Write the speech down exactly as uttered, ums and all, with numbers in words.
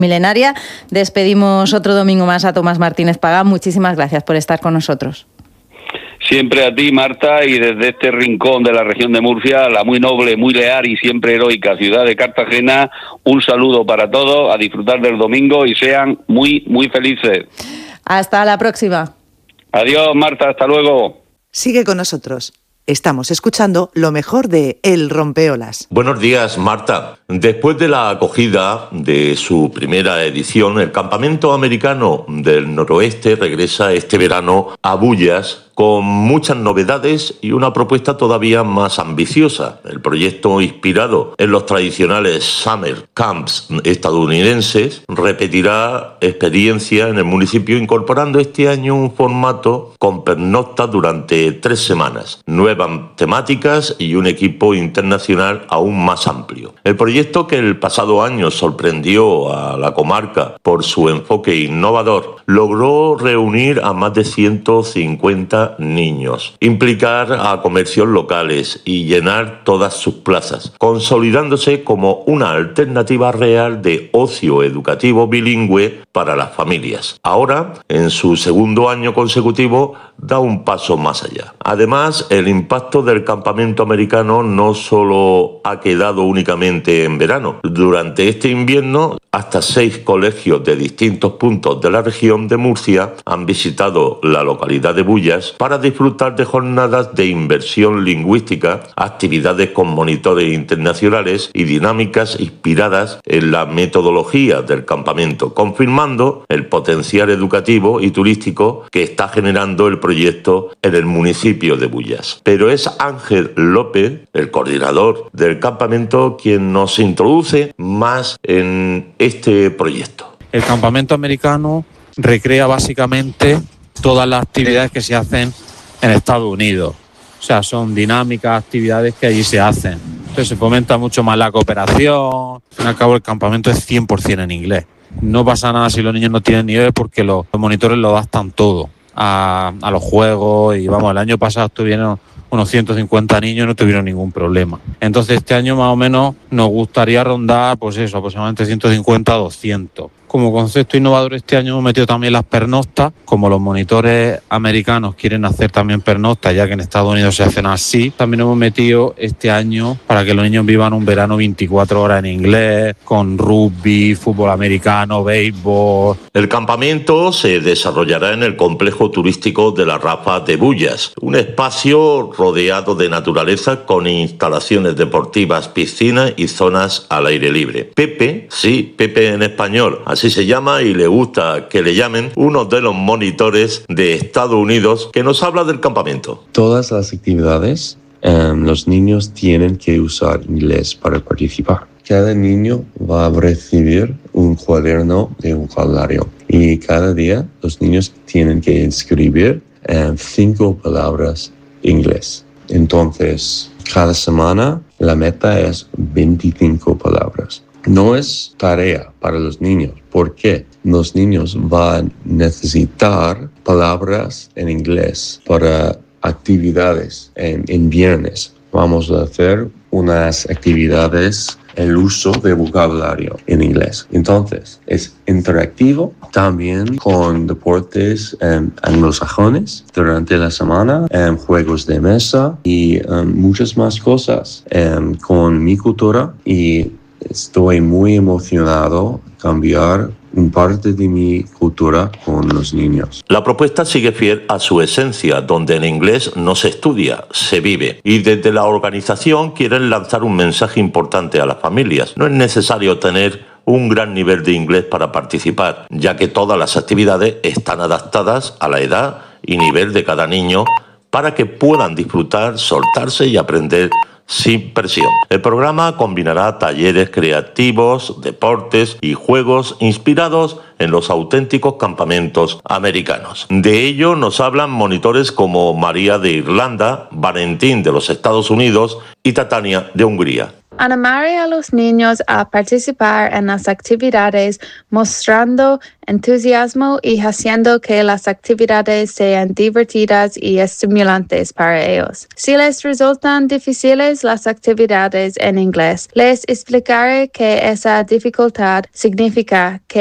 milenaria. Despedimos otro domingo más a Tomás Martínez Pagán. Muchísimas gracias por estar con nosotros. Siempre a ti, Marta, y desde este rincón de la región de Murcia, la muy noble, muy leal y siempre heroica ciudad de Cartagena, un saludo para todos, a disfrutar del domingo y sean muy, muy felices. Hasta la próxima. Adiós, Marta, hasta luego. Sigue con nosotros. Estamos escuchando lo mejor de El Rompeolas. Buenos días, Marta. Después de la acogida de su primera edición, el Campamento Americano del Noroeste regresa este verano a Bullas con muchas novedades y una propuesta todavía más ambiciosa. El proyecto, inspirado en los tradicionales Summer Camps estadounidenses, repetirá experiencia en el municipio, incorporando este año un formato con pernoctas durante tres semanas, nuevas temáticas y un equipo internacional aún más amplio. El proyecto, que el pasado año sorprendió a la comarca por su enfoque innovador, logró reunir a más de ciento cincuenta niños, implicar a comercios locales y llenar todas sus plazas, consolidándose como una alternativa real de ocio educativo bilingüe para las familias. Ahora, en su segundo año consecutivo, da un paso más allá. Además, el impacto del campamento americano no solo ha quedado únicamente en verano. Durante este invierno, hasta seis colegios de distintos puntos de la región de Murcia han visitado la localidad de Bullas para disfrutar de jornadas de inmersión lingüística, actividades con monitores internacionales y dinámicas inspiradas en la metodología del campamento, confirmando el potencial educativo y turístico que está generando el proyecto en el municipio de Bullas. Pero es Ángel López, el coordinador del campamento, quien nos introduce más en este proyecto. El campamento americano recrea básicamente todas las actividades que se hacen en Estados Unidos. O sea, son dinámicas, actividades que allí se hacen. Entonces se fomenta mucho más la cooperación. Al fin y al cabo, el campamento es cien por ciento en inglés. No pasa nada si los niños no tienen nivel, porque los, los monitores lo adaptan todo a, a los juegos. Y vamos, el año pasado estuvieron unos ciento cincuenta niños y no tuvieron ningún problema. Entonces este año más o menos nos gustaría rondar, pues eso, aproximadamente ciento cincuenta a doscientos. Como concepto innovador este año hemos metido también las pernoctas. Como los monitores americanos quieren hacer también pernoctas, ya que en Estados Unidos se hacen así, también hemos metido este año para que los niños vivan un verano veinticuatro horas en inglés, con rugby, fútbol americano, béisbol. El campamento se desarrollará en el complejo turístico de la Rafa de Bullas, un espacio rodeado de naturaleza con instalaciones deportivas, piscinas y zonas al aire libre. Pepe, sí, Pepe en español, así se llama y le gusta que le llamen, uno de los monitores de Estados Unidos, que nos habla del campamento. Todas las actividades, um, los niños tienen que usar inglés para participar. Cada niño va a recibir un cuaderno de vocabulario y cada día los niños tienen que escribir um, cinco palabras en inglés. Entonces, cada semana la meta es veinticinco palabras. No es tarea para los niños, porque los niños van a necesitar palabras en inglés para actividades en, en viernes. Vamos a hacer unas actividades, el uso de vocabulario en inglés. Entonces, es interactivo también con deportes um, anglosajones durante la semana, um, juegos de mesa y um, muchas más cosas um, con mi cultura, y estoy muy emocionado de cambiar un parte de mi cultura con los niños. La propuesta sigue fiel a su esencia, donde en inglés no se estudia, se vive. Y desde la organización quieren lanzar un mensaje importante a las familias. No es necesario tener un gran nivel de inglés para participar, ya que todas las actividades están adaptadas a la edad y nivel de cada niño para que puedan disfrutar, soltarse y aprender sin presión. El programa combinará talleres creativos, deportes y juegos inspirados en los auténticos campamentos americanos. De ello nos hablan monitores como María de Irlanda, Valentín de los Estados Unidos y Tatania de Hungría. Animaré a los niños a participar en las actividades, mostrando entusiasmo y haciendo que las actividades sean divertidas y estimulantes para ellos. Si les resultan difíciles las actividades en inglés, les explicaré que esa dificultad significa que